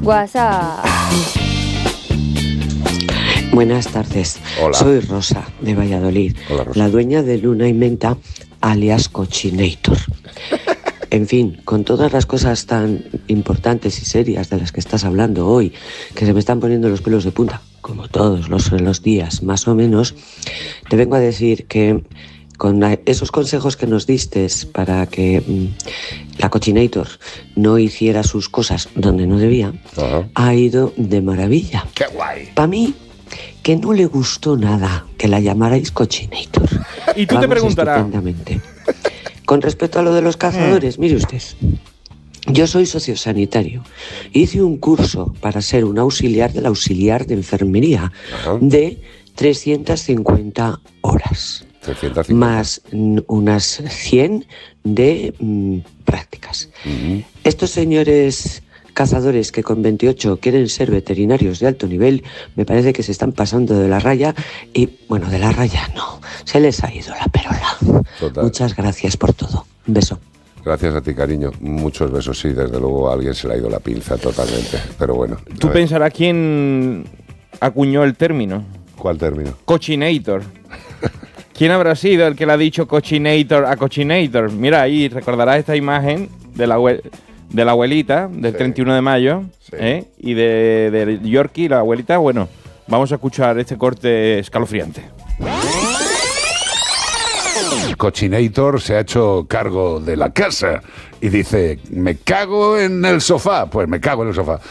WhatsApp. Buenas tardes. Hola. Soy Rosa, de Valladolid. Hola, Rosa. La dueña de Luna y Menta, alias Cochinator. En fin, con todas las cosas tan importantes y serias de las que estás hablando hoy, que se me están poniendo los pelos de punta, como todos los días, más o menos, te vengo a decir que con esos consejos que nos diste para que la Cochinator no hiciera sus cosas donde no debía, Ajá. ha ido de maravilla. ¡Qué guay! Para mí, que no le gustó nada que la llamarais Cochinator. Y tú te preguntarás. Estupendamente. Con respecto a lo de los cazadores, mire usted, yo soy sociosanitario. Hice un curso para ser un auxiliar del auxiliar de enfermería de 350 horas. 350. Más unas 100 de prácticas. Estos señores cazadores que con 28 quieren ser veterinarios de alto nivel, me parece que se están pasando de la raya y, bueno, de la raya no, se les ha ido la perola. Total. Muchas gracias por todo. Un beso. Gracias a ti, cariño. Muchos besos, sí. Desde luego a alguien se le ha ido la pinza totalmente. Pero bueno. Tú a ver, pensarás quién acuñó el término. ¿cuál término? Cochinator. ¿Quién habrá sido el que le ha dicho Cochinator a Cochinator? Mira, ahí recordarás esta imagen de la abuelita del Sí. 31 de mayo, Sí. y de Yorkie, la abuelita. Bueno, vamos a escuchar este corte escalofriante. Cochinator se ha hecho cargo de la casa y dice, me cago en el sofá. Pues me cago en el sofá.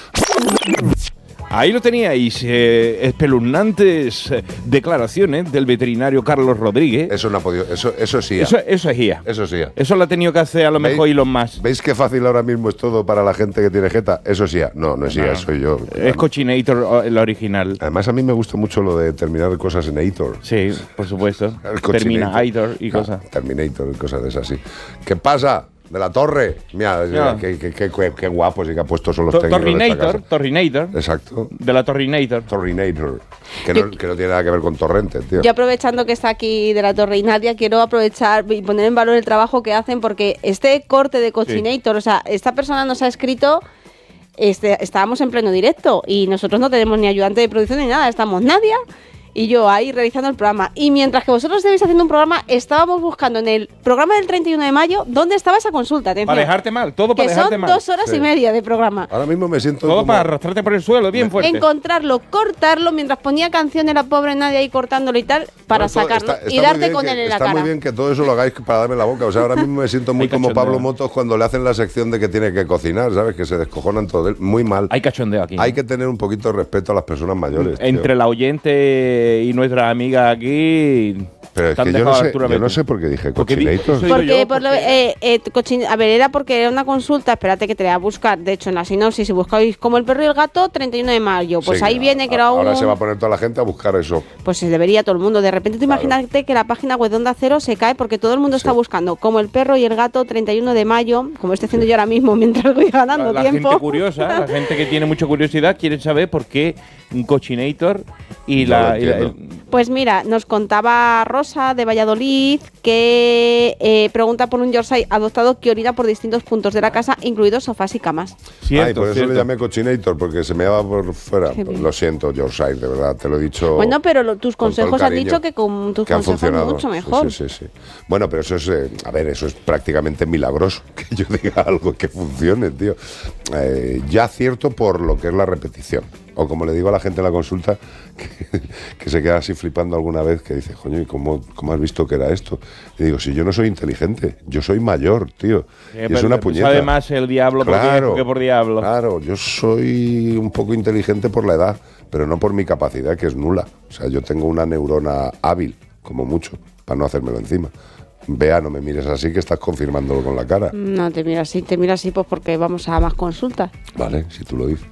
Ahí lo teníais, espeluznantes declaraciones del veterinario Carlos Rodríguez. Eso no ha podido. Eso sí. Eso es IA. Eso sí. Eso lo ha tenido que hacer a lo mejor Elon Musk. ¿Veis qué fácil ahora mismo es todo para la gente que tiene jeta? Eso sí. No, no es IA, soy yo. Es Cochinator el original. Además, a mí me gusta mucho lo de terminar cosas en Aitor. Sí, por supuesto. El Cochinator. Terminator y Claro, cosas. Terminator y cosas de esas, sí. ¿Qué pasa? De la torre. Mira, Ya. qué guapos y qué apuestos son los técnicos de esta casa. Torrinator. Exacto. De la Torrinator. Torrinator. Que no tiene nada que ver con torrente, tío. Yo, aprovechando que está aquí de la Torre y Nadia, quiero aprovechar y poner en valor el trabajo que hacen, porque este corte de Cochinator, o sea, esta persona nos ha escrito, estábamos en pleno directo y nosotros no tenemos ni ayudante de producción ni nada, estamos Nadia y yo ahí realizando el programa. Y mientras que vosotros estáis haciendo un programa, estábamos buscando en el programa del 31 de mayo dónde estaba esa consulta. Atención, Para dejarte mal, todo para que dejarte son mal. 2 horas y media de programa. Ahora mismo me siento Todo como... para arrastrarte por el suelo, bien fuerte. Encontrarlo, cortarlo, mientras ponía canciones la pobre Nadia ahí cortándolo y tal, para Bueno, todo- sacarlo está y muy darte bien con que- él en la está cara. muy bien que todo eso lo hagáis para darme la boca. O sea, ahora mismo me siento muy Hay como cachondeo. Pablo Motos cuando le hacen la sección de que tiene que cocinar, ¿sabes? Que se descojonan todo. Muy mal. Hay cachondeo aquí. Hay que tener un poquito de respeto a las personas mayores, tío. Entre la oyente y nuestra amiga aquí. Pero es te han que yo dejado no a sé, Arturo yo no Beto. sé por qué dije Porque Cochinator. soy Porque, yo, por lo, porque- a ver, era porque era una consulta, espérate que te la voy a buscar. De hecho, en la sinopsis, si buscáis como el perro y el gato, 31 de mayo. Pues Sí, ahí viene que era un... ahora se va a poner toda la gente a buscar eso. Pues se debería todo el mundo. De repente tú Claro. imagínate que la página web de Onda Cero se cae porque todo el mundo está buscando como el perro y el gato 31 de mayo, como estoy haciendo yo ahora mismo mientras voy ganando La tiempo. gente curiosa, la gente que tiene mucha curiosidad quiere saber por qué un Cochinator y No la... lo y la- entiendo. Pues mira, nos contaba Rosa de Valladolid que pregunta por un Yorkshire adoptado que orina por distintos puntos de la casa, incluidos sofás y camas. Cierto, Ay, por eso cierto. le llamé Cochinator, porque se me daba por fuera. Qué bien. Lo siento, Yorkshire, de verdad, te lo he dicho. Bueno, pero tus con todo el consejos han cariño dicho que con tus que han consejos funcionado. mucho mejor. Sí. Bueno, pero eso es, a ver, eso es prácticamente milagroso, que yo diga algo que funcione, tío. Ya acierto por lo que es la repetición. O como le digo a la gente en la consulta, que se queda así flipando alguna vez, que dice, coño, ¿y cómo has visto que era esto? Y digo, si yo no soy inteligente, yo soy mayor, tío. Y es una puñeta. Sabe más el diablo por viejo que por diablo. Claro, yo soy un poco inteligente por la edad, pero no por mi capacidad, que es nula. O sea, yo tengo una neurona hábil, como mucho, para no hacérmelo encima. Vea, no me mires así, que estás confirmándolo con la cara. No, te mira así pues porque vamos a más consultas. Vale, si tú lo dices.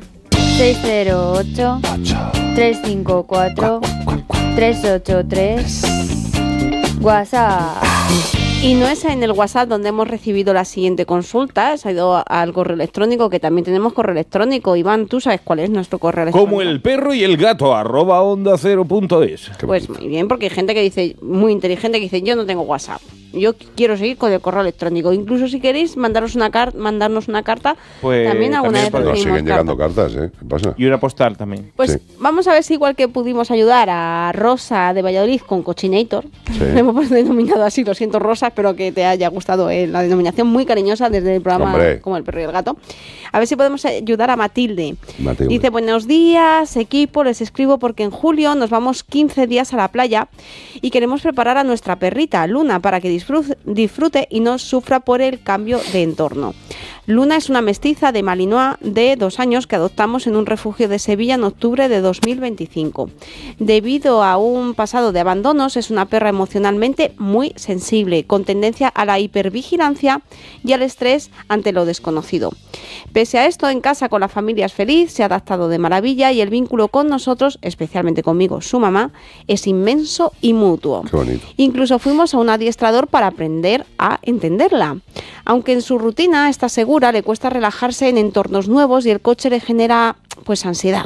608-354-383. WhatsApp. Y no es en el WhatsApp donde hemos recibido la siguiente consulta, se ha ido al correo electrónico, que también tenemos correo electrónico. Iván, ¿tú sabes cuál es nuestro correo electrónico? Como el perro y el gato, @ondacero.es. Pues muy bien, porque hay gente que dice, muy inteligente, que dice, yo no tengo WhatsApp. Yo quiero seguir con el correo electrónico. Incluso si queréis mandarnos una carta, Pues, también alguna también vez Nos recibimos siguen llegando cartas. cartas, ¿eh? ¿Qué pasa? Y una postal también. Pues Sí. vamos a ver si igual que pudimos ayudar a Rosa de Valladolid con Cochinator, Sí. le hemos denominado así, lo siento Rosa, espero que te haya gustado la denominación muy cariñosa desde el programa Hombre. Como el perro y el gato. A ver si podemos ayudar a Matilde. Matilde. Dice, buenos días equipo, les escribo porque en julio nos vamos 15 días a la playa y queremos preparar a nuestra perrita Luna para que disfrute y no sufra por el cambio de entorno. Luna es una mestiza de Malinois de 2 años que adoptamos en un refugio de Sevilla en octubre de 2025. Debido a un pasado de abandonos, es una perra emocionalmente muy sensible, con tendencia a la hipervigilancia y al estrés ante lo desconocido. Pese a esto, en casa con la familia es feliz, se ha adaptado de maravilla y el vínculo con nosotros, especialmente conmigo, su mamá, es inmenso y mutuo. Qué bonito. Incluso fuimos a un adiestrador para aprender a entenderla. Aunque en su rutina está segura, le cuesta relajarse en entornos nuevos y el coche le genera pues ansiedad,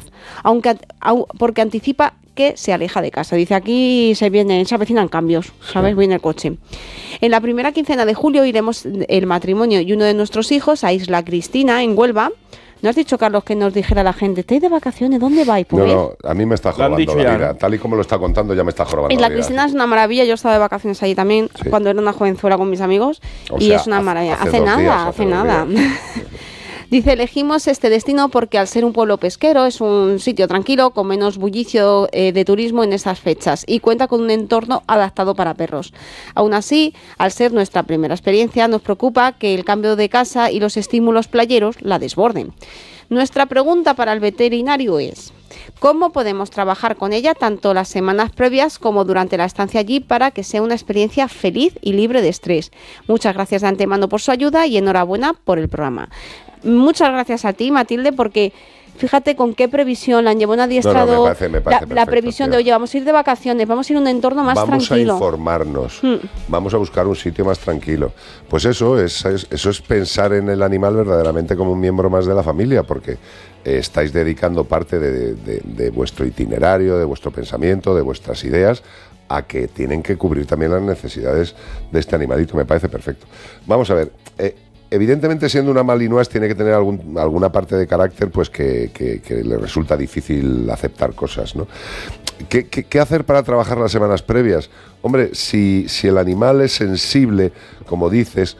porque anticipa que se aleja de casa. Dice, aquí se avecinan cambios, ¿sabes? Voy en el coche. En la primera quincena de julio iremos el matrimonio y uno de nuestros hijos a Isla Cristina, en Huelva. ¿No has dicho, Carlos, que nos dijera la gente, ¿estáis de vacaciones? ¿Dónde vais? Pues No, a mí me está Lo han jorobando dicho la ya, vida. ¿no? Tal y como lo está contando, ya me está jorobando Isla la vida. Cristina es una maravilla. Yo estaba de vacaciones allí también Sí. cuando era una jovenzuela con mis amigos O y sea, es una maravilla. hace 2 días, hace 2 nada. días. Dice, elegimos este destino porque al ser un pueblo pesquero es un sitio tranquilo, con menos bullicio de turismo en estas fechas y cuenta con un entorno adaptado para perros. Aún así, al ser nuestra primera experiencia, nos preocupa que el cambio de casa y los estímulos playeros la desborden. Nuestra pregunta para el veterinario es, ¿cómo podemos trabajar con ella tanto las semanas previas como durante la estancia allí para que sea una experiencia feliz y libre de estrés? Muchas gracias de antemano por su ayuda y enhorabuena por el programa. Muchas gracias a ti, Matilde, porque fíjate con qué previsión la han llevado un adiestrador. me parece la perfecto, previsión tío. de, oye, vamos a ir de vacaciones, vamos a ir a un entorno más Vamos tranquilo. a informarnos, vamos a buscar un sitio más tranquilo. Pues eso es pensar en el animal verdaderamente como un miembro más de la familia, porque estáis dedicando parte de vuestro itinerario, de vuestro pensamiento, de vuestras ideas, a que tienen que cubrir también las necesidades de este animalito. Me parece perfecto. Vamos a ver. Evidentemente, siendo una Malinois, tiene que tener alguna parte de carácter pues que le resulta difícil aceptar cosas, ¿no? ¿Qué hacer para trabajar las semanas previas? Hombre, si el animal es sensible, como dices,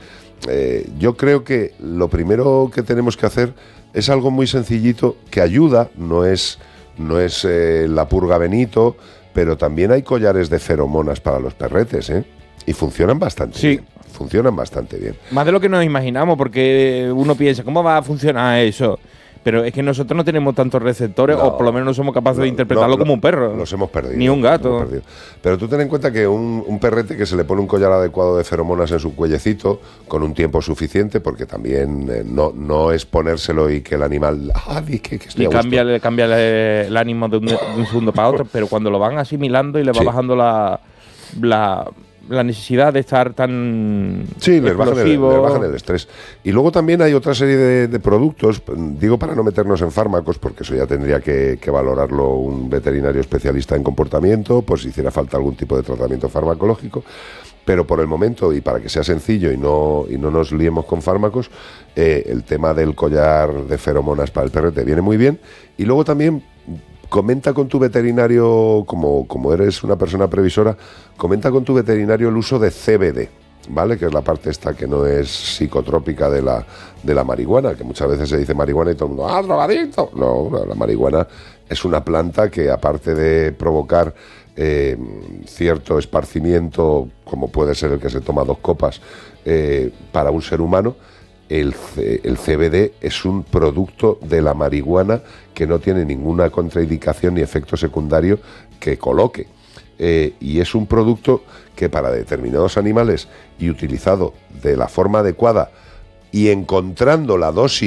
yo creo que lo primero que tenemos que hacer es algo muy sencillito que ayuda, no es la purga Benito, pero también hay collares de feromonas para los perretes, ¿eh? Y funcionan bastante Sí. bien. Funcionan bastante bien. Más de lo que nos imaginamos, porque uno piensa, ¿cómo va a funcionar eso? Pero es que nosotros no tenemos tantos receptores, No, o por lo menos no somos capaces de interpretarlo como un perro. Los hemos perdido. Ni un los gato. hemos perdido. Pero tú ten en cuenta que un perrete que se le pone un collar adecuado de feromonas en su cuellecito, con un tiempo suficiente, porque también no es ponérselo y que el animal... que estoy Y a gusto. cambia el ánimo de un segundo para otro, pero cuando lo van asimilando y le va Sí. bajando la necesidad de estar tan Sí, les bajan explosivo. el estrés. Y luego también hay otra serie de productos, digo para no meternos en fármacos, porque eso ya tendría que valorarlo un veterinario especialista en comportamiento, por si hiciera falta algún tipo de tratamiento farmacológico. Pero por el momento, y para que sea sencillo y no nos liemos con fármacos, el tema del collar de feromonas para el perrete viene muy bien. Y luego también comenta con tu veterinario, como eres una persona previsora, comenta con tu veterinario el uso de CBD, ¿vale? Que es la parte esta que no es psicotrópica de la marihuana, que muchas veces se dice marihuana y todo el mundo, ¡ah, drogadicto! No, la marihuana es una planta que, aparte de provocar cierto esparcimiento, como puede ser el que se toma 2 copas para un ser humano, el CBD es un producto de la marihuana que no tiene ninguna contraindicación ni efecto secundario que coloque. Y es un producto que para determinados animales, y utilizado de la forma adecuada y encontrando la dosis